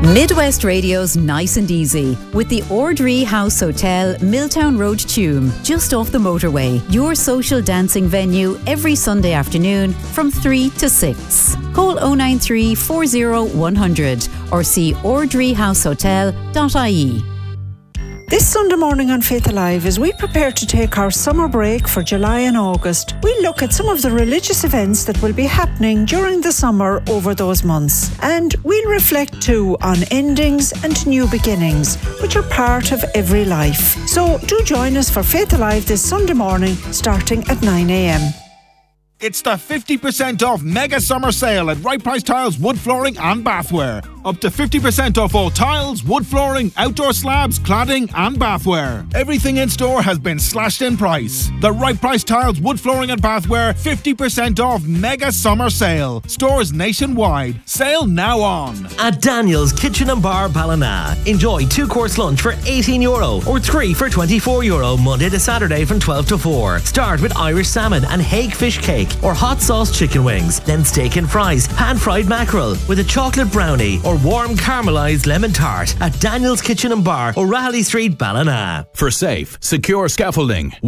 Midwest Radio's Nice and Easy with the Ordree House Hotel, Milltown Road, Tuam, just off the motorway. Your social dancing venue every Sunday afternoon from 3 to 6. Call 093 40 100 or see ordreehousehotel.ie. This Sunday morning on Faith Alive, as we prepare to take our summer break for July and August, we look at some of the religious events that will be happening during the summer over those months. And we'll reflect too on endings and new beginnings, which are part of every life. So do join us for Faith Alive this Sunday morning, starting at 9 a.m. It's the 50% off mega summer sale at Right Price Tiles, wood flooring and bathware. Up to 50% off all tiles, wood flooring, outdoor slabs, cladding and bathware. Everything in store has been slashed in price. The Right Price Tiles, wood flooring and bathware 50% off mega summer sale. Stores nationwide. Sale now on. At Daniel's Kitchen and Bar Ballina. Enjoy 2-course lunch for €18 or 3 for €24 Monday to Saturday from 12 to 4. Start with Irish salmon and hake fish cake or hot sauce chicken wings. Then steak and fries, pan-fried mackerel with a chocolate brownie or warm caramelised lemon tart at Daniel's Kitchen and Bar, O'Reilly Street, Ballina. For safe, secure scaffolding,